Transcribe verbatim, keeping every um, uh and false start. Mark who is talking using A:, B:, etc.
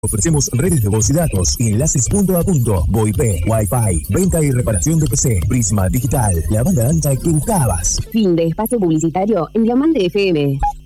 A: Ofrecemos redes de voz y datos y enlaces punto a punto, VoIP, Wi-Fi, venta y reparación de P C, Prisma Digital, la banda ancha que buscabas.
B: Fin de espacio publicitario en Diamante F M.